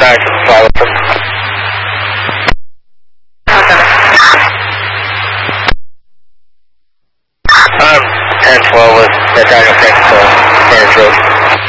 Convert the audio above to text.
9 from Flyway. 10-12 with the Daniel Frank Furnace Road.